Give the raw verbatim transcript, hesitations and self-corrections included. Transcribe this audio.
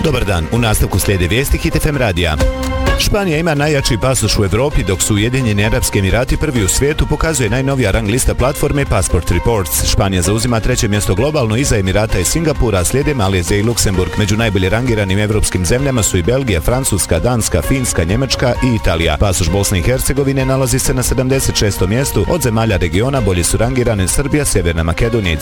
Dobar dan, u nastavku slijede vijesti Hit F M radija. Španija ima najjači pasoš u Europi, dok su Ujedinjeni Arapski Emirati prvi u svijetu, pokazuje najnovija rang lista platforme Passport Reports. Španija zauzima treće mjesto globalno iza Emirata i Singapura, a slijede Malezija i Luksemburg. Među najbolje rangiranim evropskim zemljama su i Belgija, Francuska, Danska, Finska, Njemačka i Italija. Pasoš Bosne i Hercegovine nalazi se na sedamdeset šestom mjestu. Od zemalja regiona bolje su rangirane Srbija, Sjeverna Makedonija i